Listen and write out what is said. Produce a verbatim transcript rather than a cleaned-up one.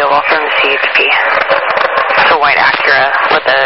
available from the C H P. It's a white Acura with a